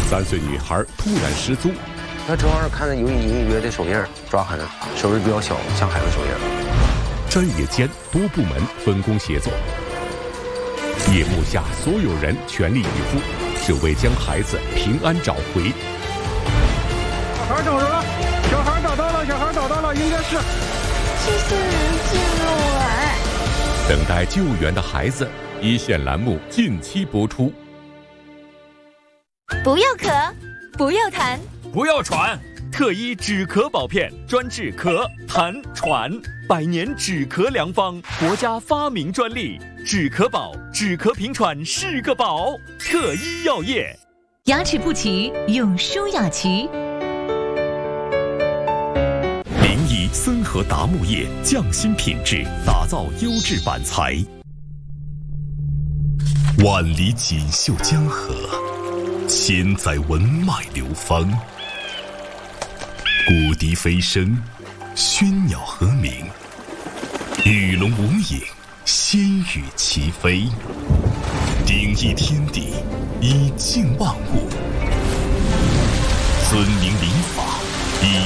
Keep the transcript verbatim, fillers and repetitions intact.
三岁女孩突然失踪。 他正好看到有隐隐约的手印，抓痕，手势比较小，像孩子手印。 专业间多部门分工协作，夜幕下所有人全力以赴，只为将孩子平安找回。 小孩找着了，小孩找到了，小孩找到了，应该是。 这些人进入来。 等待救援的孩子，一线栏目近期播出。 不要咳，不要痰， 不要喘，特医止咳宝片专治咳、痰、喘，百年止咳良方，国家发明专利。止咳宝，止咳平喘是个宝。特医药业。 牙齿不齐用舒雅琪。 临沂森和达木业匠心品质，打造优质板材。万里锦绣江河，千载文脉流芳。古笛飞声，喧鸟和鸣，与龙无影，仙羽齐飞。鼎益天地，以静万物，尊明